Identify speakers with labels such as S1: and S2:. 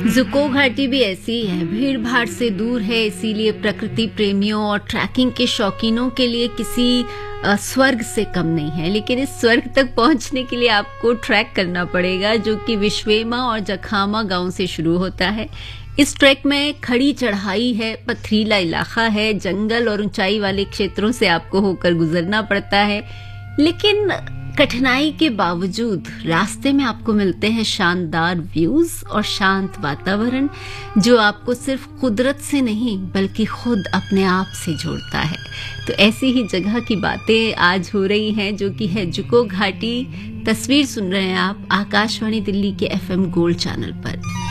S1: जुको घाटी भी ऐसी ही है, भीड़ भाड़ से दूर है, इसीलिए प्रकृति प्रेमियों और ट्रैकिंग के शौकीनों के लिए किसी स्वर्ग से कम नहीं है। लेकिन इस स्वर्ग तक पहुंचने के लिए आपको ट्रैक करना पड़ेगा, जो कि विश्वेमा और जखामा गांव से शुरू होता है। इस ट्रैक में खड़ी चढ़ाई है, पथरीला इलाका है, जंगल और ऊंचाई वाले क्षेत्रों से आपको होकर गुजरना पड़ता है। लेकिन कठिनाई के बावजूद रास्ते में आपको मिलते हैं शानदार व्यूज और शांत वातावरण, जो आपको सिर्फ कुदरत से नहीं बल्कि खुद अपने आप से जोड़ता है। तो ऐसी ही जगह की बातें आज हो रही हैं, जो कि है जुको घाटी। तस्वीर सुन रहे हैं आप आकाशवाणी दिल्ली के FM गोल्ड चैनल पर।